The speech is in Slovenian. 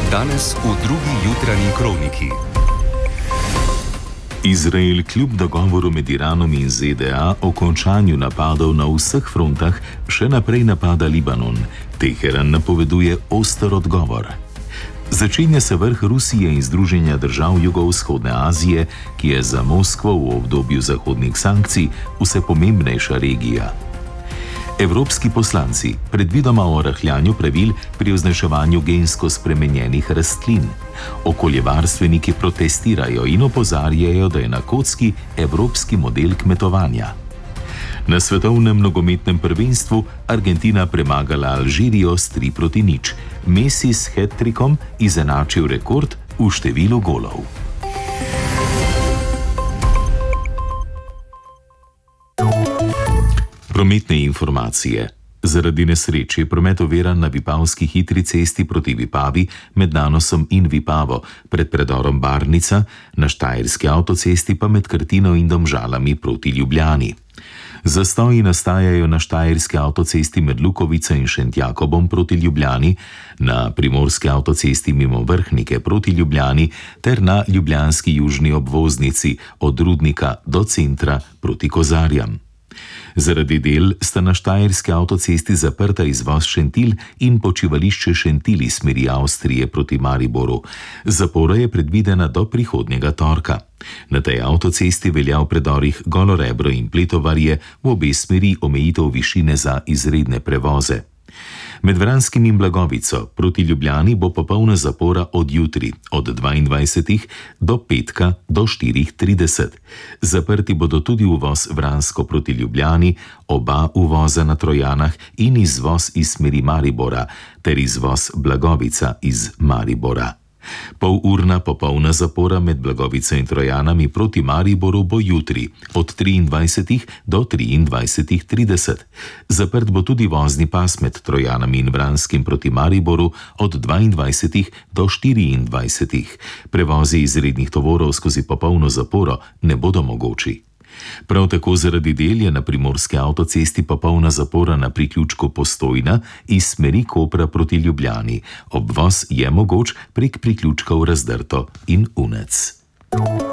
Danes v drugi jutranji kroniki. Izrael kljub dogovoru med Iranom in ZDA o končanju napadov na vseh frontah še naprej napada Libanon. Teheran napoveduje oster odgovor. Začenja se vrh Rusije in Združenja držav jugovzhodne Azije, ki je za Moskvo v obdobju zahodnih sankcij vse pomembnejša regija. Evropski poslanci predvidoma o rahljanju pravil pri označevanju gensko spremenjenih rastlin. Okoljevarstveniki protestirajo in opozarjajo, da je na kocki evropski model kmetovanja. Na svetovnem nogometnem prvenstvu Argentina premagala Alžirijo s 3-0. Messi s hat-trickom izenačil rekord v številu golov. Prometne informacije. Zaradi nesreče je promet oviran na vipavski hitri cesti proti Vipavi med Nanosom in Vipavo, pred predorom Barnica, na štajerski avtocesti pa med Krtino in Domžalami proti Ljubljani. Zastoji nastajajo na štajerski avtocesti med Lukovico in Šentjakobom proti Ljubljani, na primorski avtocesti mimo Vrhnike proti Ljubljani ter na ljubljanski južni obvoznici od Rudnika do centra proti Kozarjam. Zaradi del sta na štajerski avtocesti zaprta izvoz Šentilj in počivališče Šentilj iz smeri Avstrije proti Mariboru. Zapora je predvidena do prihodnjega torka. Na tej avtocesti velja v predorih Golorebro in Pletovarje v obe smeri omejitev višine za izredne prevoze. Med Vranskim in Blagovico proti Ljubljani bo popolna zapora od jutri, od 22. do petka do 4:30. Zaprti bodo tudi uvoz Vransko proti Ljubljani, oba uvoza na Trojanah in izvoz iz smeri Maribora ter izvoz Blagovica iz Maribora. Polurna popolna zapora med Blagovico in Trojanami proti Mariboru bo jutri, od 23. do 23:30. Zaprt bo tudi vozni pas med Trojanami in Vranskim proti Mariboru od 22. do 24. Prevozi izrednih tovorov skozi popolno zaporo ne bodo mogoči. Prav tako zaradi del je na primorski avtocesti popolna zapora na priključku Postojna iz smeri Kopra proti Ljubljani. Obvoz je mogoč prek priključkov Razdrto in Unec.